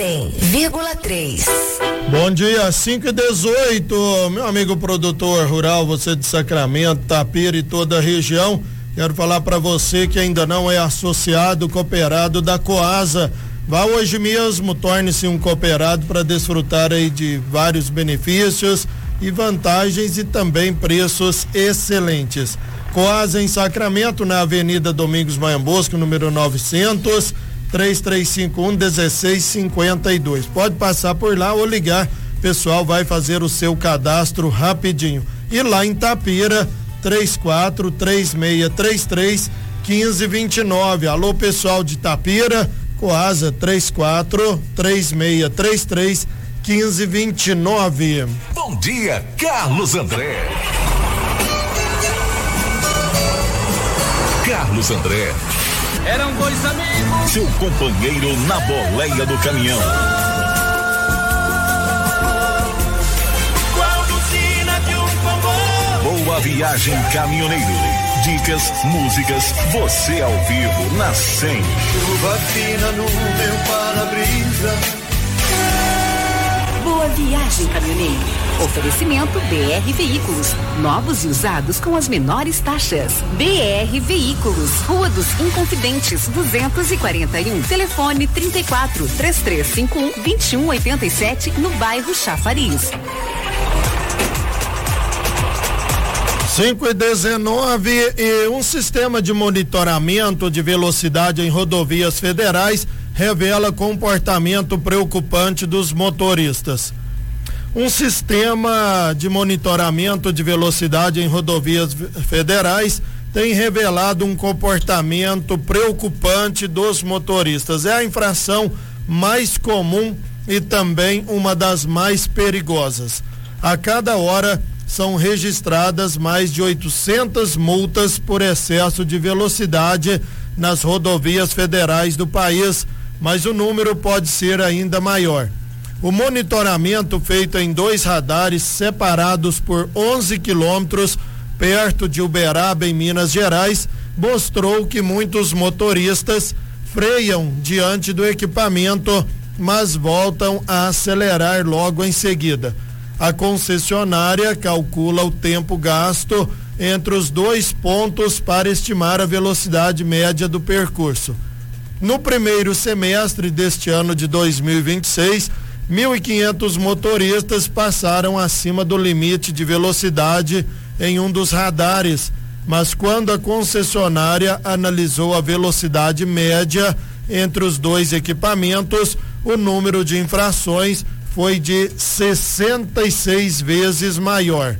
100,3. Bom dia, 5h18, meu amigo produtor rural, você de Sacramento, Tapira e toda a região. Quero falar para você que ainda não é associado, cooperado da Coasa. Vá hoje mesmo, torne-se um cooperado para desfrutar aí de vários benefícios e vantagens e também preços excelentes. Coasa em Sacramento, na Avenida Domingos Maia Bosco, número 900, 3351-1652. Pode passar por lá ou ligar, pessoal vai fazer o seu cadastro rapidinho. E lá em Tapira, 34-3633-1529. Alô, pessoal de Tapira, Coasa 34-3633-1529. Bom dia, Carlos André. Carlos André. Eram dois amigos. Seu companheiro na boleia do caminhão. Com a buzina de um comboio. Boa viagem, caminhoneiro. Dicas, músicas, você ao vivo na 100. Chuva fina no meu para-brisa. Boa viagem, caminhoneiro. Oferecimento BR Veículos, novos e usados com as menores taxas. BR Veículos, Rua dos Inconfidentes, 241. Telefone 34-3351-2187, no bairro Chafariz. 5h19, e um sistema de monitoramento de velocidade em rodovias federais revela comportamento preocupante dos motoristas. Um sistema de monitoramento de velocidade em rodovias federais tem revelado um comportamento preocupante dos motoristas. É a infração mais comum e também uma das mais perigosas. A cada hora são registradas mais de 800 multas por excesso de velocidade nas rodovias federais do país, mas o número pode ser ainda maior. O monitoramento feito em 2 radares separados por 11 quilômetros perto de Uberaba, em Minas Gerais, mostrou que muitos motoristas freiam diante do equipamento, mas voltam a acelerar logo em seguida. A concessionária calcula o tempo gasto entre os 2 pontos para estimar a velocidade média do percurso. No primeiro semestre deste ano de 2026, 1.500 motoristas passaram acima do limite de velocidade em um dos radares, mas quando a concessionária analisou a velocidade média entre os 2 equipamentos, o número de infrações foi de 66 vezes maior.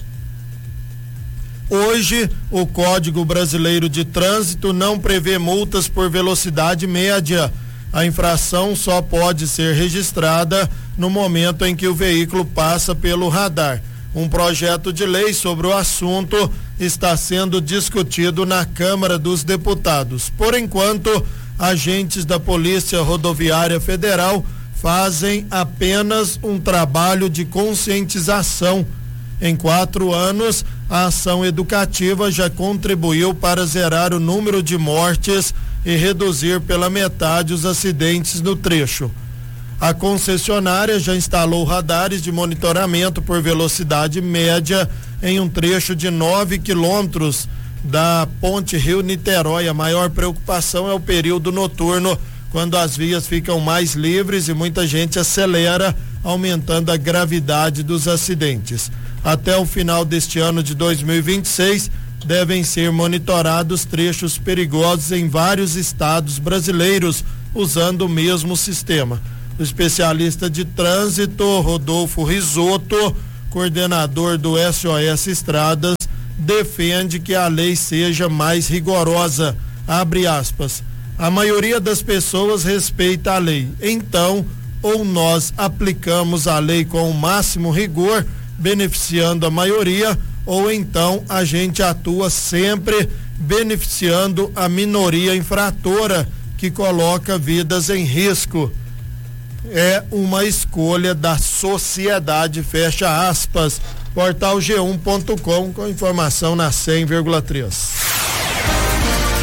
Hoje, o Código Brasileiro de Trânsito não prevê multas por velocidade média. A infração só pode ser registrada no momento em que o veículo passa pelo radar. Um projeto de lei sobre o assunto está sendo discutido na Câmara dos Deputados. Por enquanto, agentes da Polícia Rodoviária Federal fazem apenas um trabalho de conscientização. Em 4 anos, a ação educativa já contribuiu para zerar o número de mortes e reduzir pela metade os acidentes no trecho. A concessionária já instalou radares de monitoramento por velocidade média em um trecho de 9 quilômetros da Ponte Rio-Niterói. A maior preocupação é o período noturno, quando as vias ficam mais livres e muita gente acelera, aumentando a gravidade dos acidentes. Até o final deste ano de 2026, devem ser monitorados trechos perigosos em vários estados brasileiros, usando o mesmo sistema. O especialista de trânsito, Rodolfo Risotto, coordenador do SOS Estradas, defende que a lei seja mais rigorosa. Abre aspas. A maioria das pessoas respeita a lei. Então, ou nós aplicamos a lei com o máximo rigor, beneficiando a maioria, ou então a gente atua sempre beneficiando a minoria infratora, que coloca vidas em risco. É uma escolha da sociedade, fecha aspas. Portal G1.com, com informação na 100,3.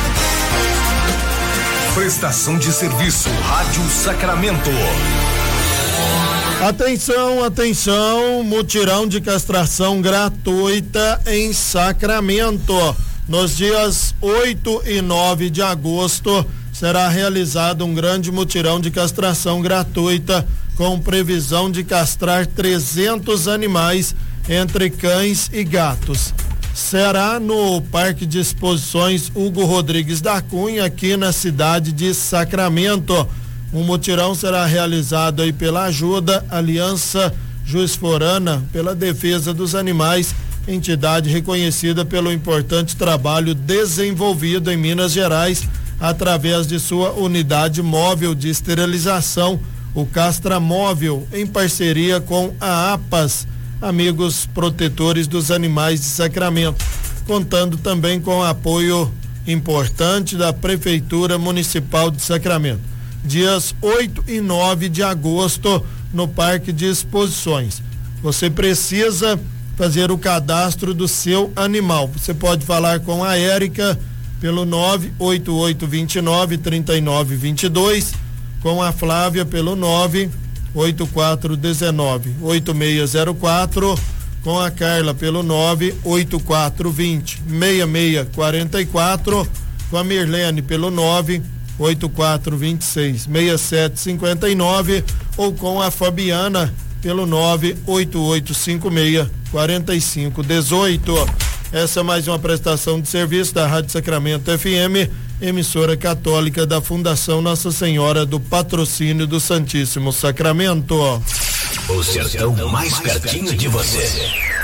Prestação de serviço Rádio Sacramento. Atenção, atenção, mutirão de castração gratuita em Sacramento. Nos dias 8 e 9 de agosto será realizado um grande mutirão de castração gratuita com previsão de castrar 300 animais entre cães e gatos. Será no Parque de Exposições Hugo Rodrigues da Cunha, aqui na cidade de Sacramento. Um mutirão será realizado aí pela Ajuda Aliança Juiz-Forana pela Defesa dos Animais, entidade reconhecida pelo importante trabalho desenvolvido em Minas Gerais através de sua unidade móvel de esterilização, o Castra Móvel, em parceria com a APAS, Amigos Protetores dos Animais de Sacramento, contando também com o apoio importante da Prefeitura Municipal de Sacramento. Dias 8 e 9 de agosto no Parque de Exposições. Você precisa fazer o cadastro do seu animal. Você pode falar com a Érica pelo 98829-3922, com a Flávia pelo 98419-8604, com a Carla pelo 98420-6644, com a Mirlene pelo 98426-6759 ou com a Fabiana pelo 98856-4518. Essa é mais uma prestação de serviço da Rádio Sacramento FM, emissora católica da Fundação Nossa Senhora do Patrocínio do Santíssimo Sacramento. O sertão mais pertinho de você.